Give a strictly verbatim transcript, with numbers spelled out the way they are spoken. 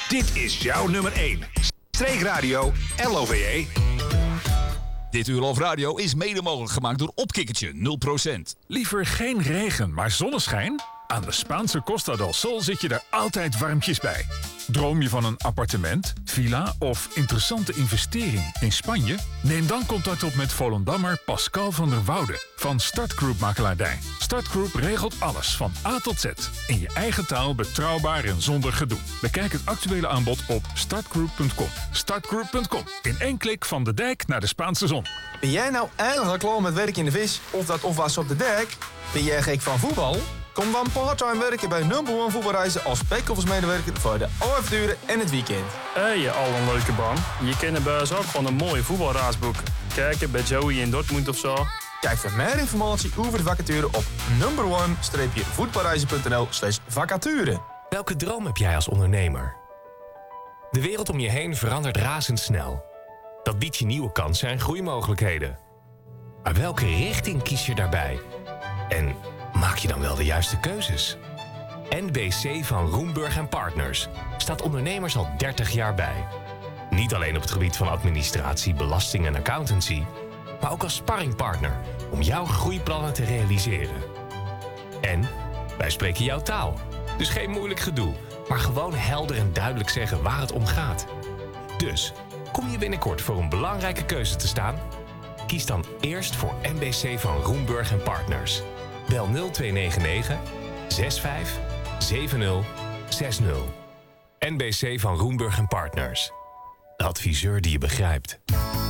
Dit is jouw nummer één. Streekradio L O V E. Dit Uur Love Radio is mede mogelijk gemaakt door Opkikkertje nul procent. Liever geen regen, maar zonneschijn? Aan de Spaanse Costa del Sol zit je er altijd warmpjes bij. Droom je van een appartement, villa of interessante investering in Spanje? Neem dan contact op met Volendammer Pascal van der Woude van Start Group Makelaardij. Start Group regelt alles van A tot Z. In je eigen taal, betrouwbaar en zonder gedoe. Bekijk het actuele aanbod op startgroup punt com. startgroup punt com. In één klik van de dijk naar de Spaanse zon. Ben jij nou eindelijk al klaar met werk in de vis of dat opwassen op de dek? Ben jij gek van voetbal? Kom dan parttime werken bij Number One Voetbalreizen als back-office-medewerker voor de avonturen en het weekend. Hé, hey, al een leuke baan. Je kan er bij ons ook gewoon een mooie voetbalreis boeken. Kijken bij Joey in Dortmund of zo. Kijk voor meer informatie over de vacature op number one voetbalreizen punt n l slash vacature. Welke droom heb jij als ondernemer? De wereld om je heen verandert razendsnel. Dat biedt je nieuwe kansen en groeimogelijkheden. Maar welke richting kies je daarbij? En maak je dan wel de juiste keuzes? N B C van Roemburg en Partners staat ondernemers al dertig jaar bij. Niet alleen op het gebied van administratie, belasting en accountancy, maar ook als sparringpartner om jouw groeiplannen te realiseren. En wij spreken jouw taal. Dus geen moeilijk gedoe, maar gewoon helder en duidelijk zeggen waar het om gaat. Dus, kom je binnenkort voor een belangrijke keuze te staan? Kies dan eerst voor N B C van Roemburg en Partners. Bel nul twee negen negen zes vijf zeven nul zes nul. N B C van Roemburg en Partners. De adviseur die je begrijpt.